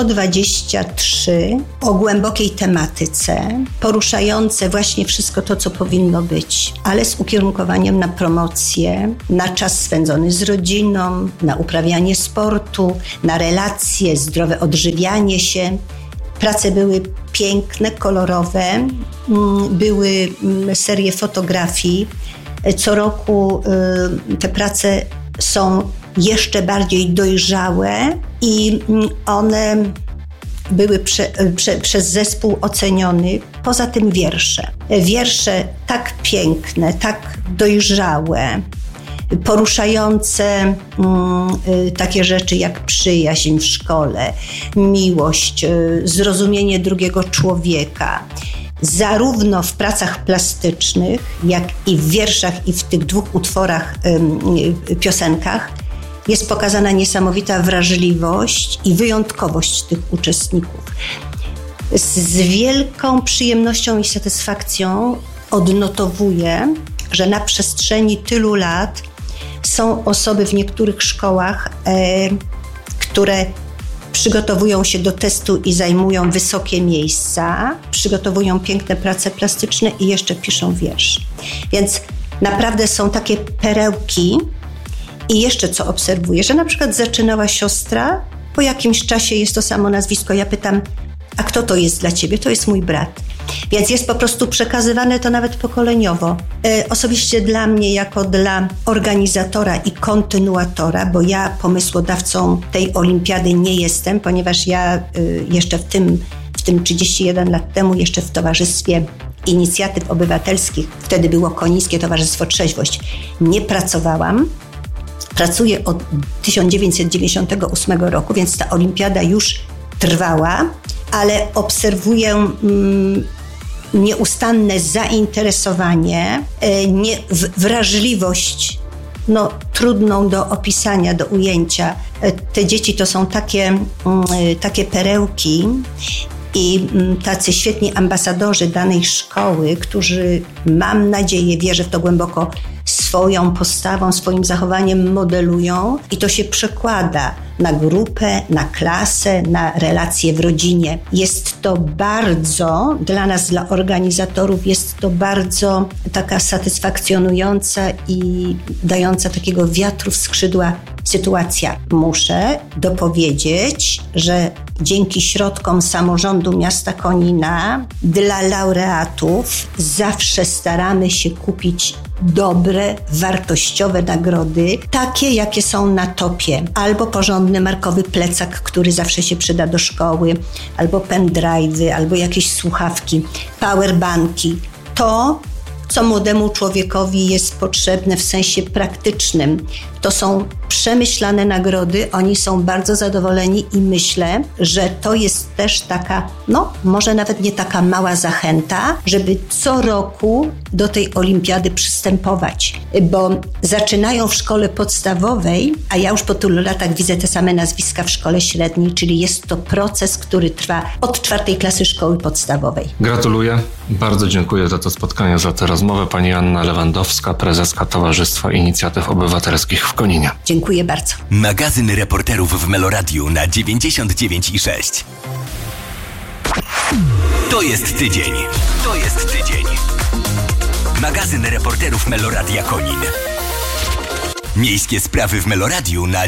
123 o głębokiej tematyce, poruszające właśnie wszystko to, co powinno być, ale z ukierunkowaniem na promocję, na czas spędzony z rodziną, na uprawianie sportu, na relacje, zdrowe odżywianie się. Prace były piękne, kolorowe, były serie fotografii. Co roku te prace są jeszcze bardziej dojrzałe i one były przez zespół oceniony. Poza tym wiersze. Wiersze tak piękne, tak dojrzałe, poruszające takie rzeczy jak przyjaźń w szkole, miłość, zrozumienie drugiego człowieka. Zarówno w pracach plastycznych, jak i w wierszach i w tych 2 utworach, piosenkach jest pokazana niesamowita wrażliwość i wyjątkowość tych uczestników. Z wielką przyjemnością i satysfakcją odnotowuję, że na przestrzeni tylu lat są osoby w niektórych szkołach, które przygotowują się do testu i zajmują wysokie miejsca, przygotowują piękne prace plastyczne i jeszcze piszą wiersz. Więc naprawdę są takie perełki. I jeszcze co obserwuję, że na przykład zaczynała siostra, po jakimś czasie jest to samo nazwisko. Ja pytam, a kto to jest dla ciebie? To jest mój brat. Więc jest po prostu przekazywane to nawet pokoleniowo. Osobiście dla mnie, jako dla organizatora i kontynuatora, bo ja pomysłodawcą tej olimpiady nie jestem, ponieważ ja jeszcze w tym 31 lat temu, jeszcze w Towarzystwie Inicjatyw Obywatelskich, wtedy było Konińskie Towarzystwo Trzeźwość, nie pracowałam. Pracuję od 1998 roku, więc ta olimpiada już trwała, ale obserwuję nieustanne zainteresowanie, wrażliwość, trudną do opisania, do ujęcia. Te dzieci to są takie perełki i tacy świetni ambasadorzy danej szkoły, którzy, mam nadzieję, wierzę w to głęboko, swoją postawą, swoim zachowaniem modelują i to się przekłada na grupę, na klasę, na relacje w rodzinie. Jest to bardzo, dla nas, dla organizatorów, jest to bardzo taka satysfakcjonująca i dająca takiego wiatru w skrzydła sytuacja. Muszę dopowiedzieć, że dzięki środkom samorządu miasta Konina dla laureatów zawsze staramy się kupić dobre, wartościowe nagrody, takie jakie są na topie. Albo porządny markowy plecak, który zawsze się przyda do szkoły, albo pendrive'y, albo jakieś słuchawki, powerbanki. To, co młodemu człowiekowi jest potrzebne w sensie praktycznym. To są przemyślane nagrody, oni są bardzo zadowoleni i myślę, że to jest też taka, może nawet nie taka mała zachęta, żeby co roku do tej olimpiady przystępować, bo zaczynają w szkole podstawowej, a ja już po tylu latach widzę te same nazwiska w szkole średniej, czyli jest to proces, który trwa od 4. klasy szkoły podstawowej. Gratuluję. Bardzo dziękuję za to spotkanie, za tę rozmowę. Pani Anna Lewandowska, prezeska Towarzystwa Inicjatyw Obywatelskich w Koninie. Dziękuję bardzo. Magazyn reporterów w Meloradiu na 99,6. To jest tydzień. To jest tydzień. Magazyn reporterów Meloradia Konin. Miejskie sprawy w Meloradiu na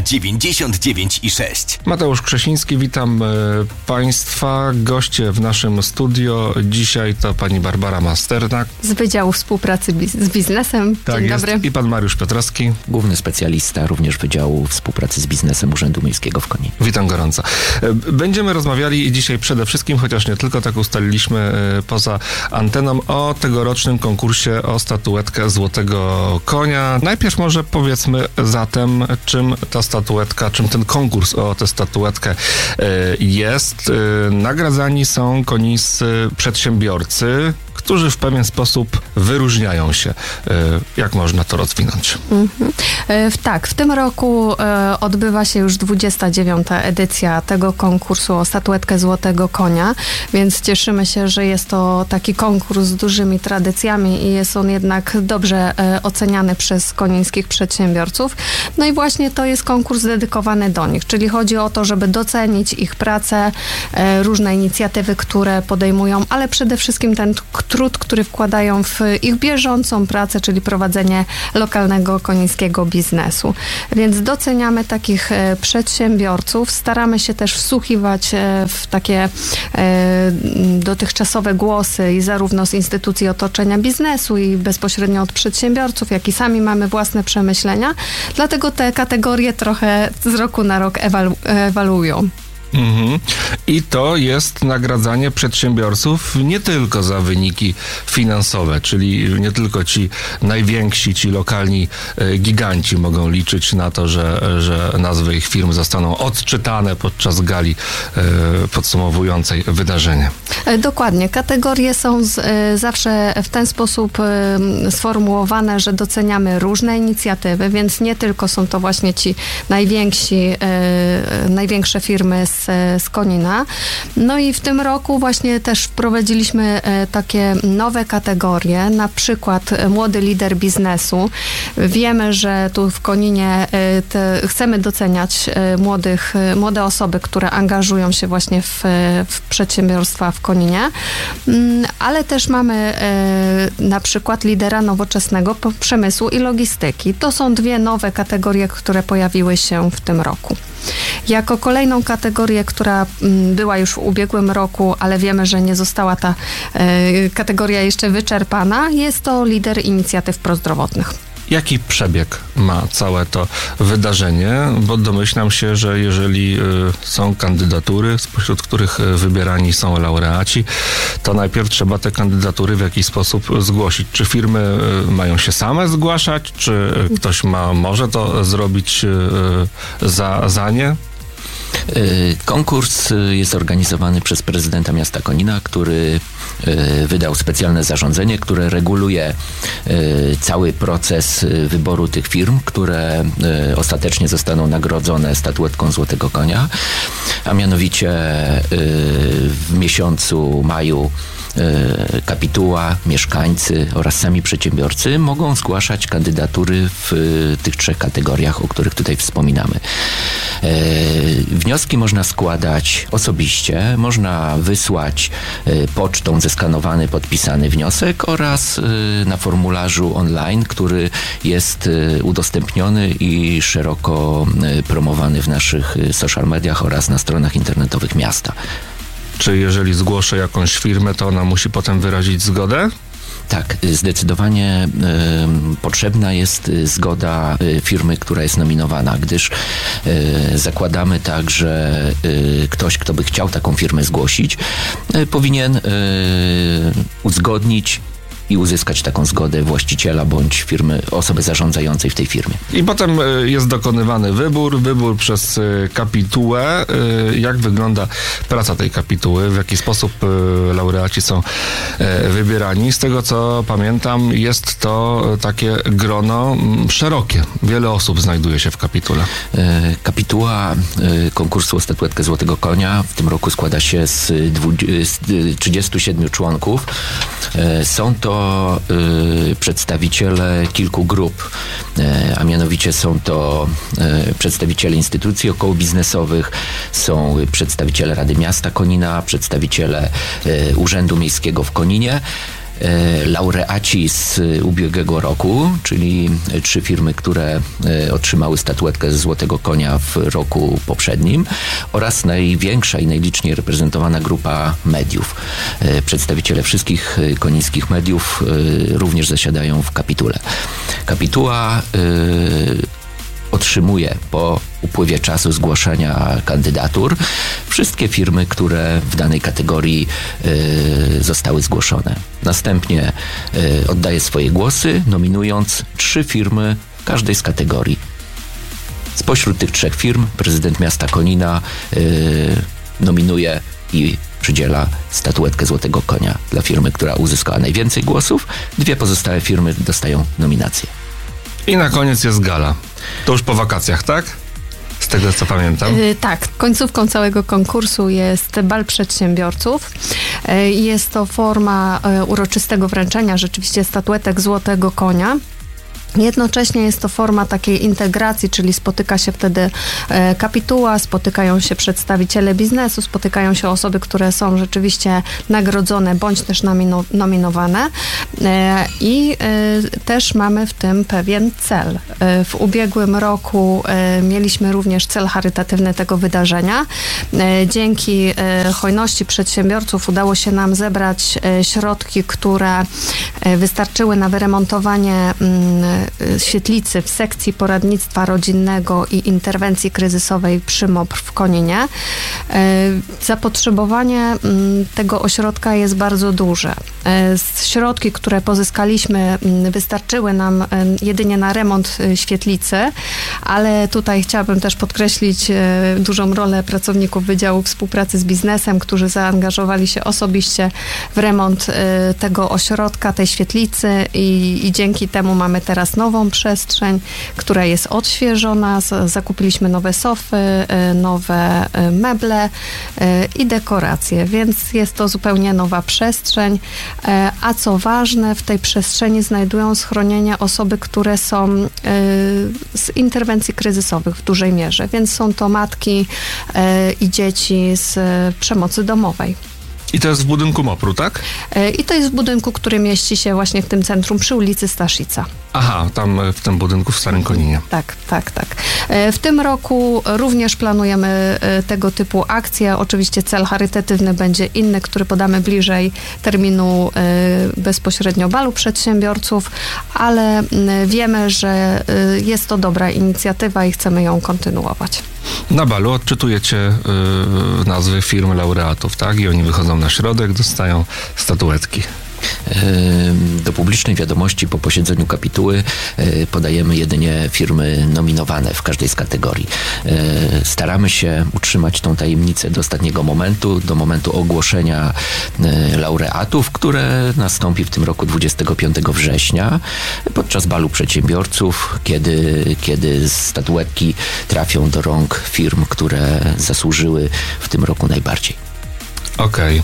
99,6. Mateusz Krzesiński, witam Państwa. Goście w naszym studio dzisiaj to pani Barbara Masternak z Wydziału Współpracy z Biznesem. Tak Dzień jest. dobry. I pan Mariusz Piotrowski, główny specjalista również Wydziału Współpracy z Biznesem Urzędu Miejskiego w Koninie. Witam gorąco. Będziemy rozmawiali dzisiaj przede wszystkim, chociaż nie tylko, tak ustaliliśmy poza anteną, o tegorocznym konkursie o statuetkę Złotego Konia. Najpierw może powiedzmy zatem, czym ta statuetka, czym ten konkurs o tę statuetkę jest. Nagradzani są konińscy przedsiębiorcy, którzy w pewien sposób wyróżniają się. Jak można to rozwinąć? Tak, w tym roku odbywa się już 29. edycja tego konkursu o statuetkę Złotego Konia, więc cieszymy się, że jest to taki konkurs z dużymi tradycjami i jest on jednak dobrze oceniany przez konińskich przedsiębiorców. No i właśnie to jest konkurs dedykowany do nich, czyli chodzi o to, żeby docenić ich pracę, różne inicjatywy, które podejmują, ale przede wszystkim ten trud, który wkładają w ich bieżącą pracę, czyli prowadzenie lokalnego konińskiego biznesu. Więc doceniamy takich przedsiębiorców, staramy się też wsłuchiwać w takie dotychczasowe głosy i zarówno z instytucji otoczenia biznesu i bezpośrednio od przedsiębiorców, jak i sami mamy własne przemyślenia. Dlatego te kategorie trochę z roku na rok ewaluują. I to jest nagradzanie przedsiębiorców nie tylko za wyniki finansowe, czyli nie tylko ci najwięksi, ci lokalni giganci mogą liczyć na to, że nazwy ich firm zostaną odczytane podczas gali podsumowującej wydarzenie. Dokładnie. Kategorie są zawsze w ten sposób sformułowane, że doceniamy różne inicjatywy, więc nie tylko są to właśnie ci największe firmy z Konina. No i w tym roku właśnie też wprowadziliśmy takie nowe kategorie, na przykład młody lider biznesu. Wiemy, że tu w Koninie chcemy doceniać młode osoby, które angażują się właśnie w przedsiębiorstwa w Koninie, ale też mamy na przykład lidera nowoczesnego przemysłu i logistyki. To są dwie nowe kategorie, które pojawiły się w tym roku. Jako kolejną kategorię, która była już w ubiegłym roku, ale wiemy, że nie została ta kategoria jeszcze wyczerpana, jest to lider inicjatyw prozdrowotnych. Jaki przebieg ma całe to wydarzenie? Bo domyślam się, że jeżeli są kandydatury, spośród których wybierani są laureaci, to najpierw trzeba te kandydatury w jakiś sposób zgłosić. Czy firmy mają się same zgłaszać? Czy ktoś może to zrobić za nie? Konkurs jest organizowany przez prezydenta miasta Konina, który wydał specjalne zarządzenie, które reguluje cały proces wyboru tych firm, które ostatecznie zostaną nagrodzone statuetką Złotego Konia, a mianowicie w miesiącu maju kapituła, mieszkańcy oraz sami przedsiębiorcy mogą zgłaszać kandydatury w tych trzech kategoriach, o których tutaj wspominamy. Wnioski można składać osobiście, można wysłać pocztą zeskanowany, podpisany wniosek oraz na formularzu online, który jest udostępniony i szeroko promowany w naszych social mediach oraz na stronach internetowych miasta. Czy jeżeli zgłoszę jakąś firmę, to ona musi potem wyrazić zgodę? Tak, zdecydowanie potrzebna jest zgoda firmy, która jest nominowana, gdyż zakładamy tak, że ktoś, kto by chciał taką firmę zgłosić, powinien uzgodnić i uzyskać taką zgodę właściciela bądź firmy, osoby zarządzającej w tej firmie. I potem jest dokonywany wybór przez kapitułę. Jak wygląda praca tej kapituły? W jaki sposób laureaci są wybierani? Z tego, co pamiętam, jest to takie grono szerokie. Wiele osób znajduje się w kapitule. Kapituła konkursu o statuetkę Złotego Konia w tym roku składa się z 37 członków. Są to przedstawiciele kilku grup, a mianowicie są to przedstawiciele instytucji okołobiznesowych, są przedstawiciele Rady Miasta Konina, przedstawiciele Urzędu Miejskiego w Koninie, laureaci z ubiegłego roku, czyli 3 firmy, które otrzymały statuetkę Złotego Konia w roku poprzednim oraz największa i najliczniej reprezentowana grupa mediów. Przedstawiciele wszystkich konińskich mediów również zasiadają w kapitule. Kapituła otrzymuje po upływie czasu zgłaszania kandydatur wszystkie firmy, które w danej kategorii zostały zgłoszone. Następnie oddaje swoje głosy, nominując 3 firmy każdej z kategorii. Spośród tych 3 firm prezydent miasta Konina nominuje i przydziela statuetkę Złotego Konia dla firmy, która uzyskała najwięcej głosów. 2 pozostałe firmy dostają nominację. I na koniec jest gala. To już po wakacjach, tak? Z tego, co pamiętam. Tak, końcówką całego konkursu jest bal przedsiębiorców. Jest to forma uroczystego wręczenia rzeczywiście statuetek Złotego Konia. Jednocześnie jest to forma takiej integracji, czyli spotyka się wtedy kapituła, spotykają się przedstawiciele biznesu, spotykają się osoby, które są rzeczywiście nagrodzone bądź też nominowane i też mamy w tym pewien cel. W ubiegłym roku mieliśmy również cel charytatywny tego wydarzenia. Dzięki hojności przedsiębiorców udało się nam zebrać środki, które wystarczyły na wyremontowanie świetlicy w sekcji poradnictwa rodzinnego i interwencji kryzysowej przy MOPR w Koninie. Zapotrzebowanie tego ośrodka jest bardzo duże. Środki, które pozyskaliśmy, wystarczyły nam jedynie na remont świetlicy, ale tutaj chciałabym też podkreślić dużą rolę pracowników Wydziału Współpracy z Biznesem, którzy zaangażowali się osobiście w remont tego ośrodka, tej świetlicy i dzięki temu mamy teraz nową przestrzeń, która jest odświeżona. Zakupiliśmy nowe sofy, nowe meble i dekoracje, więc jest to zupełnie nowa przestrzeń. A co ważne, w tej przestrzeni znajdują schronienie osoby, które są z interwencji kryzysowych w dużej mierze, więc są to matki i dzieci z przemocy domowej. I to jest w budynku MOPR-u, tak? I to jest w budynku, który mieści się właśnie w tym centrum przy ulicy Staszica. Aha, tam w tym budynku w Starym Koninie. Tak. W tym roku również planujemy tego typu akcje. Oczywiście cel charytatywny będzie inny, który podamy bliżej terminu bezpośrednio balu przedsiębiorców, ale wiemy, że jest to dobra inicjatywa i chcemy ją kontynuować. Na balu odczytujecie nazwy firm laureatów, tak? I oni wychodzą na środek, dostają statuetki. Do publicznej wiadomości po posiedzeniu kapituły podajemy jedynie firmy nominowane w każdej z kategorii. Staramy się utrzymać tą tajemnicę do ostatniego momentu, do momentu ogłoszenia laureatów, które nastąpi w tym roku 25 września podczas balu przedsiębiorców, kiedy statuetki trafią do rąk firm, które zasłużyły w tym roku najbardziej. Okej.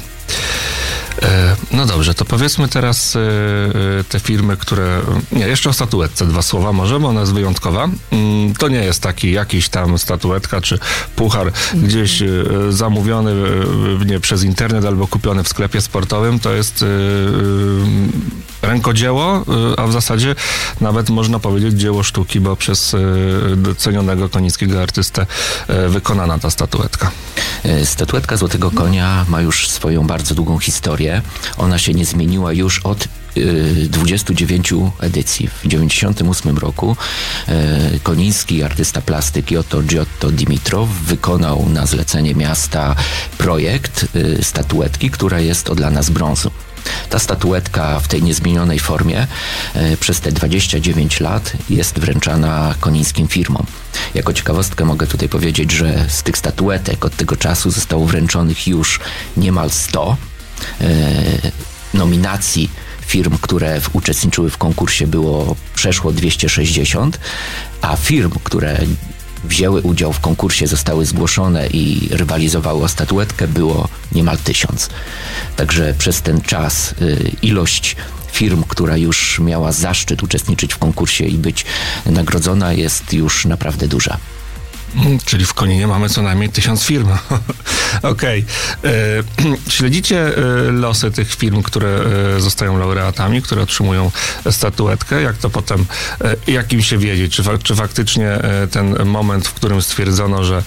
No dobrze, to powiedzmy teraz te firmy, które... Nie, jeszcze o statuetce 2 słowa może, bo ona jest wyjątkowa. To nie jest taki jakiś tam statuetka czy puchar gdzieś zamówiony nie przez internet albo kupiony w sklepie sportowym. To jest rękodzieło, a w zasadzie nawet można powiedzieć dzieło sztuki, bo przez docenionego konińskiego artystę wykonana ta statuetka. Statuetka Złotego Konia ma już swoją bardzo długą historię. Ona się nie zmieniła już od 29 edycji. W 1998 roku koniński artysta plastyki Giotto Dimitrow wykonał na zlecenie miasta projekt statuetki, która jest odlana z brązu. Ta statuetka w tej niezmienionej formie przez te 29 lat jest wręczana konińskim firmom. Jako ciekawostkę mogę tutaj powiedzieć, że z tych statuetek od tego czasu zostało wręczonych już niemal 100 nominacji firm, które uczestniczyły w konkursie przeszło 260, a firm, które wzięły udział w konkursie, zostały zgłoszone i rywalizowały o statuetkę, było niemal 1000. Także przez ten czas ilość firm, która już miała zaszczyt uczestniczyć w konkursie i być nagrodzona, jest już naprawdę duża. Czyli w Koninie mamy co najmniej 1000 firm. Okej. Śledzicie losy tych firm, które zostają laureatami, które otrzymują statuetkę? Jak to potem, jak im się wiedzieć? Czy faktycznie ten moment, w którym stwierdzono, że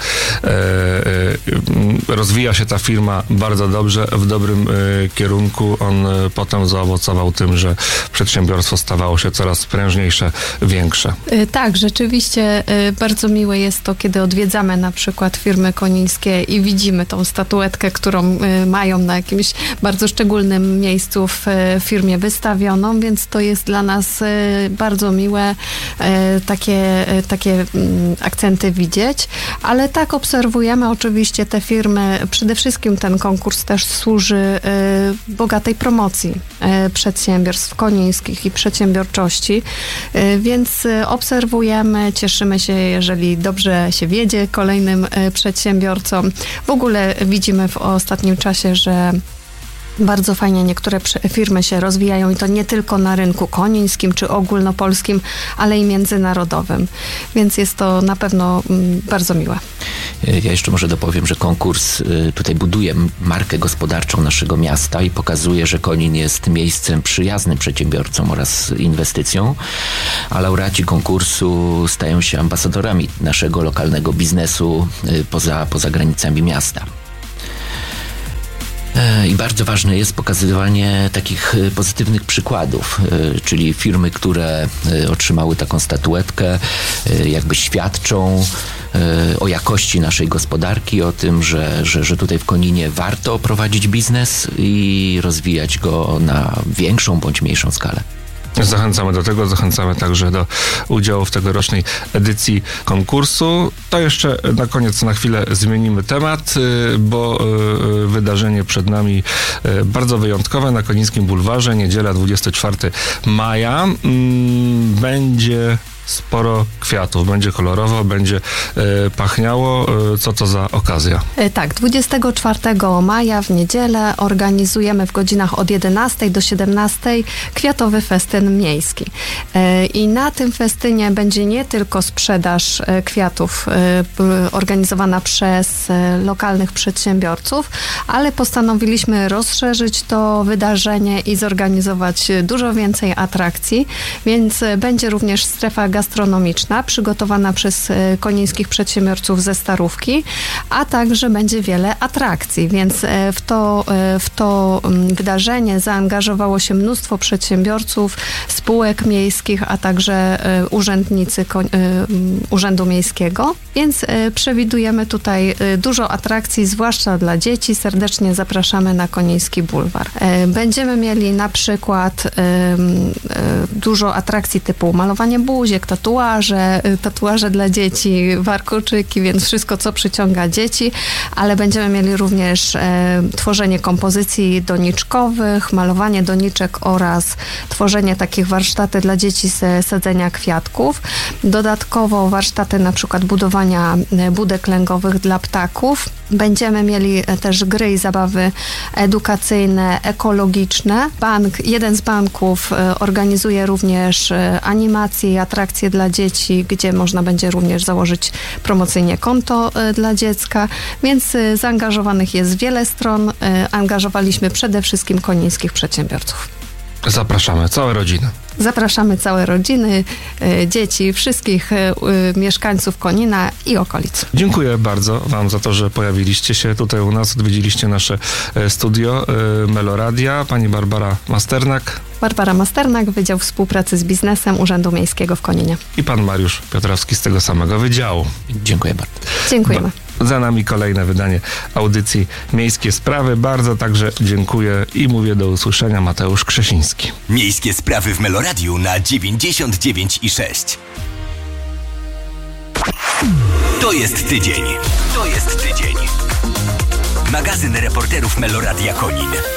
rozwija się ta firma bardzo dobrze, w dobrym kierunku, on potem zaowocował tym, że przedsiębiorstwo stawało się coraz prężniejsze, większe? Tak, rzeczywiście bardzo miłe jest to, kiedy odwiedzamy na przykład firmy konińskie i widzimy tą statuetkę, którą mają na jakimś bardzo szczególnym miejscu w firmie wystawioną, więc to jest dla nas bardzo miłe takie akcenty widzieć, ale tak obserwujemy oczywiście te firmy. Przede wszystkim ten konkurs też służy bogatej promocji przedsiębiorstw konińskich i przedsiębiorczości, więc obserwujemy, cieszymy się, jeżeli dobrze się wiedzie kolejnym przedsiębiorcom. W ogóle widzimy w ostatnim czasie, że bardzo fajnie niektóre firmy się rozwijają i to nie tylko na rynku konińskim czy ogólnopolskim, ale i międzynarodowym. Więc jest to na pewno bardzo miłe. Ja jeszcze może dopowiem, że konkurs tutaj buduje markę gospodarczą naszego miasta i pokazuje, że Konin jest miejscem przyjaznym przedsiębiorcom oraz inwestycjom, a laureaci konkursu stają się ambasadorami naszego lokalnego biznesu poza granicami miasta. I bardzo ważne jest pokazywanie takich pozytywnych przykładów, czyli firmy, które otrzymały taką statuetkę, jakby świadczą o jakości naszej gospodarki, o tym, że tutaj w Koninie warto prowadzić biznes i rozwijać go na większą bądź mniejszą skalę. Zachęcamy do tego, zachęcamy także do udziału w tegorocznej edycji konkursu. To jeszcze na koniec na chwilę zmienimy temat, bo wydarzenie przed nami bardzo wyjątkowe na Konińskim Bulwarze, niedziela 24 maja. Będzie sporo kwiatów, będzie kolorowo, będzie pachniało. Co to za okazja? Tak, 24 maja w niedzielę organizujemy w godzinach od 11 do 17 kwiatowy festyn miejski. I na tym festynie będzie nie tylko sprzedaż kwiatów organizowana przez lokalnych przedsiębiorców, ale postanowiliśmy rozszerzyć to wydarzenie i zorganizować dużo więcej atrakcji, więc będzie również strefa gastronomiczna przygotowana przez konińskich przedsiębiorców ze Starówki, a także będzie wiele atrakcji, więc w to wydarzenie zaangażowało się mnóstwo przedsiębiorców, spółek miejskich, a także urzędnicy Urzędu Miejskiego, więc przewidujemy tutaj dużo atrakcji, zwłaszcza dla dzieci. Serdecznie zapraszamy na Koniński Bulwar. Będziemy mieli na przykład dużo atrakcji typu malowanie buziek, tatuaże dla dzieci, warkoczyki, więc wszystko, co przyciąga dzieci, ale będziemy mieli również tworzenie kompozycji doniczkowych, malowanie doniczek oraz tworzenie takich warsztaty dla dzieci z sadzenia kwiatków. Dodatkowo warsztaty na przykład budowania budek lęgowych dla ptaków. Będziemy mieli też gry i zabawy edukacyjne, ekologiczne. Jeden z banków organizuje również animacje i atrakcje dla dzieci, gdzie można będzie również założyć promocyjnie konto dla dziecka, więc zaangażowanych jest wiele stron. Angażowaliśmy przede wszystkim konińskich przedsiębiorców. Zapraszamy całe rodziny. Zapraszamy całe rodziny, dzieci, wszystkich mieszkańców Konina i okolic. Dziękuję bardzo Wam za to, że pojawiliście się tutaj u nas, odwiedziliście nasze studio Meloradia. Pani Barbara Masternak. Barbara Masternak, Wydział Współpracy z Biznesem Urzędu Miejskiego w Koninie. I pan Mariusz Piotrowski z tego samego wydziału. Dziękuję bardzo. Dziękujemy. Za nami kolejne wydanie audycji Miejskie Sprawy. Bardzo także dziękuję i mówię do usłyszenia. Mateusz Krzesiński. Miejskie Sprawy w Meloradiu na 99,6. To jest tydzień. Magazyn reporterów Meloradia Konin.